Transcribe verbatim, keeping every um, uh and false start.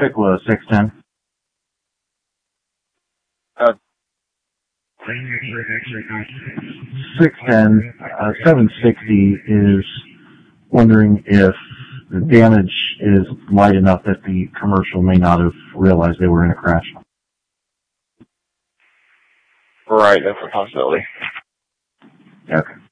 Piccola six ten. Uh, six ten, uh, seven sixty is wondering if the damage is light enough that the commercial may not have realized they were in a crash. right, that's a possibility. Okay.